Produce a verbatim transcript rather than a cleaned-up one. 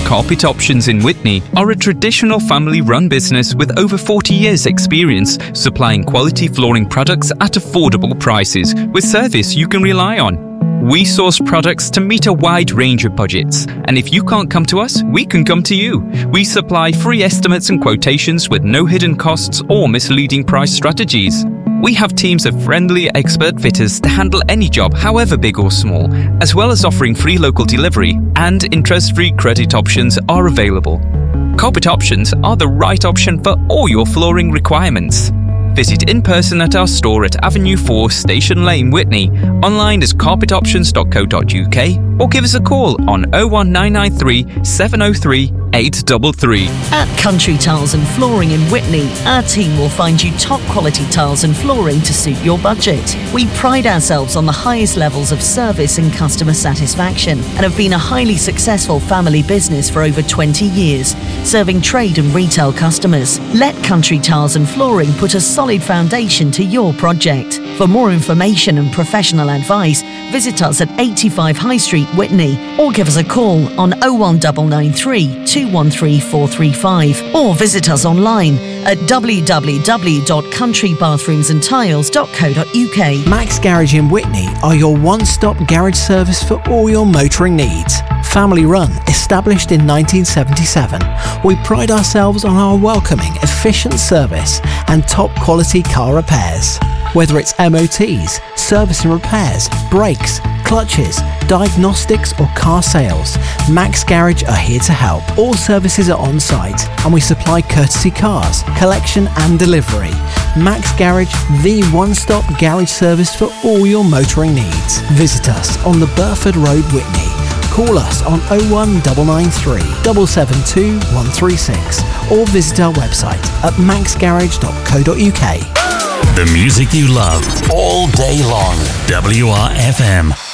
Carpet Options in Witney are a traditional family-run business with over forty years' experience supplying quality flooring products at affordable prices with service you can rely on. We source products to meet a wide range of budgets, and if you can't come to us, we can come to you. We supply free estimates and quotations with no hidden costs or misleading price strategies. We have teams of friendly expert fitters to handle any job, however big or small, as well as offering free local delivery, and interest-free credit options are available. Carpet Options are the right option for all your flooring requirements. Visit in person at our store at Avenue four, Station Lane, Witney, online as carpet options dot co dot U K, or give us a call on oh one nine nine three, seven oh three, eight three three. At Country Tiles and Flooring in Witney, our team will find you top quality tiles and flooring to suit your budget. We pride ourselves on the highest levels of service and customer satisfaction and have been a highly successful family business for over twenty years, serving trade and retail customers. Let Country Tiles and Flooring put a solid foundation to your project. For more information and professional advice, visit us at eighty-five High Street, Witney, or give us a call on oh one nine nine three, two one three, four three five, or visit us online at w w w dot country bathrooms and tiles dot co dot U K. Max Garage in Witney are your one-stop garage service for all your motoring needs. Family run, established in nineteen seventy-seven. We pride ourselves on our welcoming, efficient service and top quality car repairs. Whether it's M O Ts, service and repairs, brakes, clutches, diagnostics or car sales, Max Garage are here to help. All services are on site and we supply courtesy cars, collection and delivery. Max Garage, the one-stop garage service for all your motoring needs. Visit us on the Burford Road, Witney. Call us on oh one nine nine three, seven seven two, one three six or visit our website at max garage dot co dot U K. The music you love all day long. W R F M.